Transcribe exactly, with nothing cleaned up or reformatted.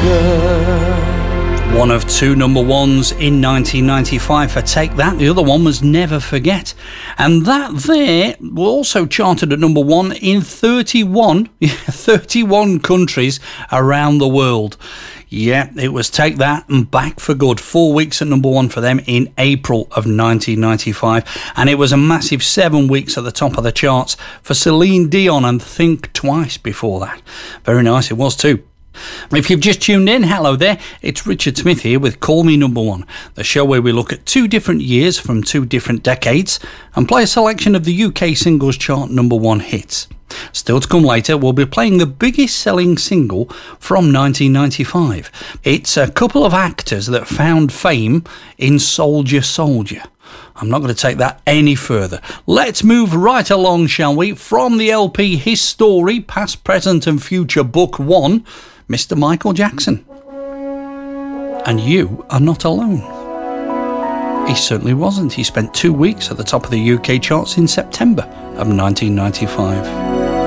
One of two number ones in nineteen ninety-five for Take That. The other one was Never Forget. And that there were also charted at number one in thirty-one, thirty-one countries around the world. Yeah, it was Take That and Back for Good. Four weeks at number one for them in April of nineteen ninety-five. And it was a massive seven weeks at the top of the charts for Celine Dion and Think Twice before that. Very nice it was too. If you've just tuned in, hello there, it's Richard Smith here with Call Me Number One, the show where we look at two different years from two different decades and play a selection of the U K singles chart number one hits. Still to come later, we'll be playing the biggest selling single from nineteen ninety-five. It's a couple of actors that found fame in Soldier Soldier. I'm not going to take that any further. Let's move right along, shall we? From the L P His Story, Past, Present and Future Book one, Mister Michael Jackson. And you are not alone. He certainly wasn't. He spent two weeks at the top of the U K charts in September of nineteen ninety-five.